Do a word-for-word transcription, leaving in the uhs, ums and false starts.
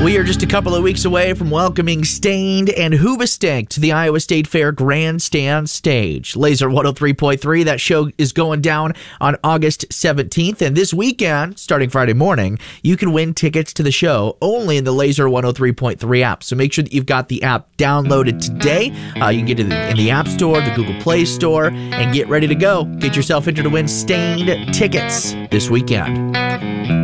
We are just a couple of weeks away from welcoming Stained and Hoobastank to the Iowa State Fair Grandstand stage. Laser one oh three point three, that show is going down on August seventeenth. And this weekend, starting Friday morning, you can win tickets to the show only in the Laser one oh three point three app. So make sure that you've got the app downloaded today. Uh, you can get it in the App Store, the Google Play Store, and get ready to go. Get yourself entered to win Stained tickets this weekend.